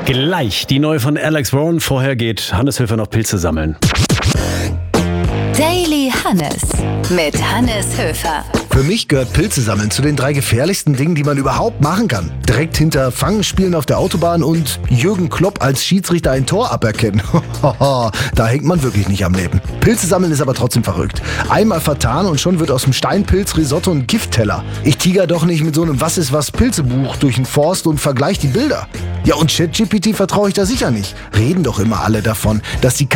Gleich die neue von Alex Warren. Vorher geht Hannes Höfer noch Pilze sammeln. Daily Hannes mit Hannes Höfer. Für mich gehört Pilze sammeln zu den 3 gefährlichsten Dingen, die man überhaupt machen kann. Direkt hinter Fangenspielen auf der Autobahn und Jürgen Klopp als Schiedsrichter ein Tor aberkennen. Da hängt man wirklich nicht am Leben. Pilze sammeln ist aber trotzdem verrückt. Einmal vertan und schon wird aus dem Steinpilz Risotto ein Giftteller. Ich tiger doch nicht mit so einem Was-ist-was-Pilzebuch durch den Forst und vergleich die Bilder. Ja, und ChatGPT vertraue ich da sicher nicht. Reden doch immer alle davon, dass die